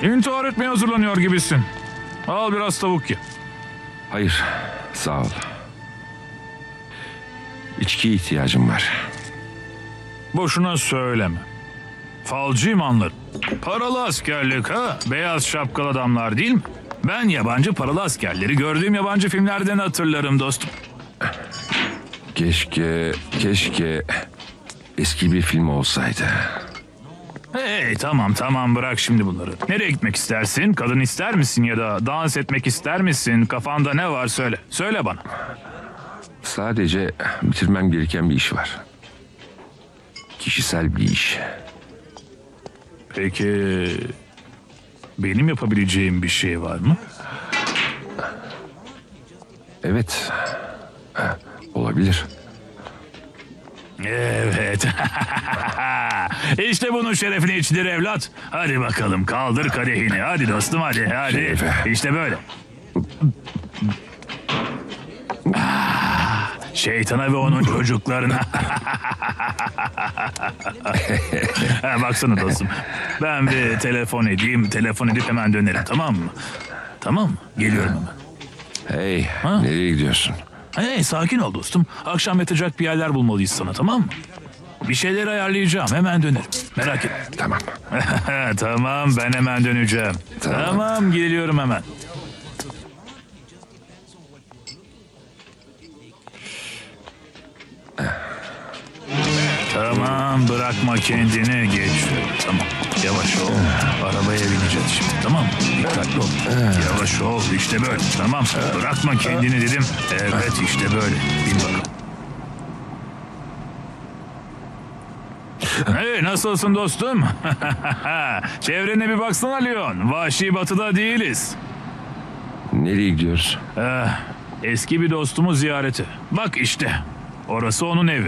İntihar etmeye hazırlanıyor gibisin. Al biraz tavuk ye. Hayır, sağ ol. İçkiye ihtiyacım var. Boşuna söyleme. Falcıyım anlarım. Paralı askerlik ha? Beyaz şapkalı adamlar değil mi? Ben yabancı paralı askerleri gördüğüm yabancı filmlerden hatırlarım dostum. Keşke eski bir film olsaydı. Hey tamam bırak şimdi bunları. Nereye gitmek istersin? Kadın ister misin ya da dans etmek ister misin? Kafanda ne var söyle. Söyle bana. Sadece bitirmem gereken bir iş var. Kişisel bir iş. Peki benim yapabileceğim bir şey var mı? Evet, olabilir. Evet. İşte bunun şerefine içilir evlat. Hadi bakalım kaldır kadehini. Hadi dostum hadi. Şerefe. İşte böyle. Şeytana ve onun çocuklarına. Baksana dostum. Ben bir telefon edip hemen dönerim, tamam mı? Tamam mı? Geliyorum hemen. Hey, Ha? nereye gidiyorsun? Hey sakin ol dostum. Akşam yatacak bir yerler bulmalıyız sana, tamam mı? Bir şeyler ayarlayacağım, hemen dönerim. Merak etme. Tamam. Tamam ben hemen döneceğim. Tamam. Tamam geliyorum hemen. Tamam bırakma kendini, geç. Tamam yavaş ol. Arabaya bineceğiz şimdi, tamam mı? Dikkatli ol. Yavaş ol, işte böyle. Tamam bırakma kendini dedim. Evet işte böyle. Bin bakalım. Hey nasılsın dostum? Çevrene bir baksana Leon. Vahşi batıda değiliz. Nereye gidiyoruz? Eski bir dostumu ziyareti. Bak işte. Orası onun evi.